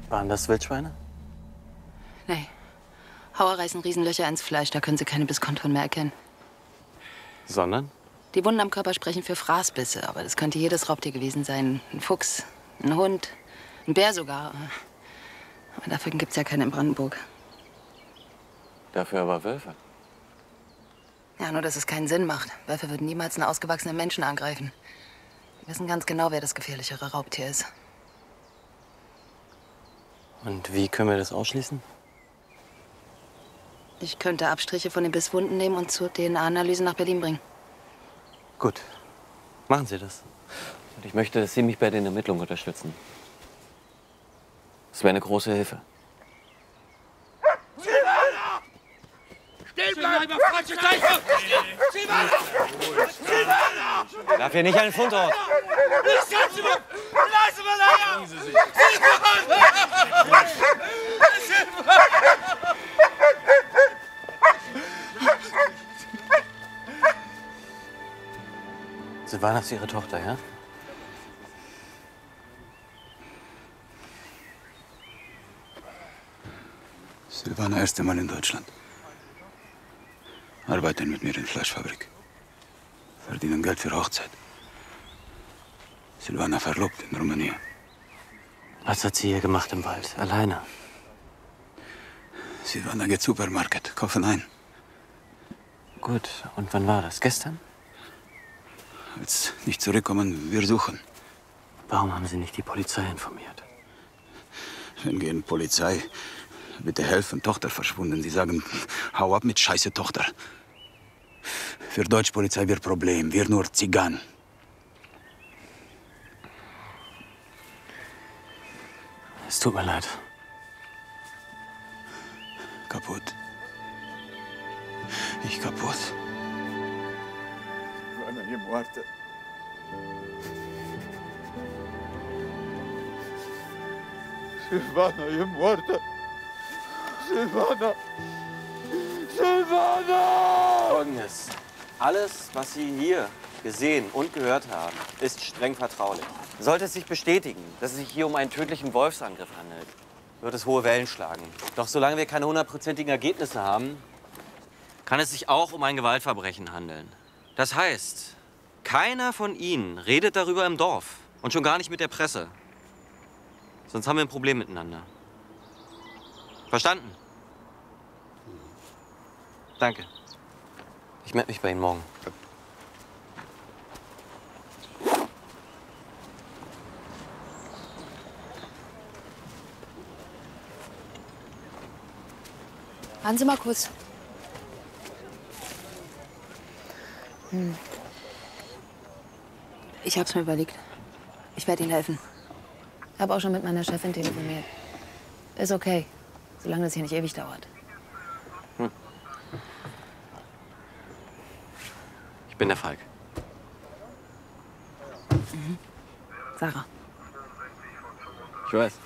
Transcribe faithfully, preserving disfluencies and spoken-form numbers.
Waren das Wildschweine? Nee. Hauer reißen Riesenlöcher ins Fleisch, da können sie keine Bisskonturen mehr erkennen. Sondern? Die Wunden am Körper sprechen für Fraßbisse, aber das könnte jedes Raubtier gewesen sein. Ein Fuchs, ein Hund, ein Bär sogar. Aber dafür gibt's ja keine in Brandenburg. Dafür aber Wölfe. Ja, nur dass es keinen Sinn macht. Wölfe würden niemals einen ausgewachsenen Menschen angreifen. Die wissen ganz genau, wer das gefährlichere Raubtier ist. Und wie können wir das ausschließen? Ich könnte Abstriche von den Bisswunden nehmen und zur D N A-Analyse nach Berlin bringen. Gut, machen Sie das. Und ich möchte, dass Sie mich bei den Ermittlungen unterstützen. Das wäre eine große Hilfe. Stehen bleiben! Falsche Zeichen! Silvana! Silvana! Darf hier nicht einen Fundort? Ich setze mich! Lass mal her! Silvana ist Ihre Tochter, ja? Silvana, erste Mal in Deutschland. Arbeiten mit mir in Fleischfabrik. Verdienen Geld für Hochzeit. Silvana verlobt in Rumänien. Was hat sie hier gemacht im Wald? Alleine? Silvana geht Supermarkt, kaufen ein. Gut, und wann war das? Gestern? Als nicht zurückkommen, wir suchen. Warum haben Sie nicht die Polizei informiert? Wenn gehen Polizei, bitte helfen, Tochter verschwunden. Sie sagen, hau ab mit scheiße Tochter. Für Deutschpolizei wir Problem, wir nur Zigan. Es tut mir leid. Kaputt. Ich kaputt. Silvana è morta. Silvana è morta. Silvana! Silvana! Folgendes. Alles, was Sie hier gesehen und gehört haben, ist streng vertraulich. Sollte es sich bestätigen, dass es sich hier um einen tödlichen Wolfsangriff handelt, wird es hohe Wellen schlagen. Doch solange wir keine hundertprozentigen Ergebnisse haben, kann es sich auch um ein Gewaltverbrechen handeln. Das heißt, keiner von Ihnen redet darüber im Dorf und schon gar nicht mit der Presse. Sonst haben wir ein Problem miteinander. Verstanden? Danke. Ich melde mich bei Ihnen morgen. Warten Sie mal kurz. Hm. Ich hab's mir überlegt. Ich werde Ihnen helfen. Habe auch schon mit meiner Chefin telefoniert. Ist okay, solange das hier nicht ewig dauert. Hm. Ich bin der Falk. Mhm. Sarah. Ich weiß.